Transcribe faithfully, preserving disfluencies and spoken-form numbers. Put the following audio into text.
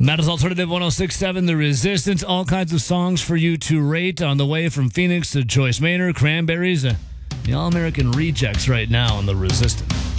Matters Alternative one oh six point seven, The Resistance. All kinds of songs for you to rate on the way from Phoenix to Joyce Manor, Cranberries, uh, the All-American Rejects right now on The Resistance.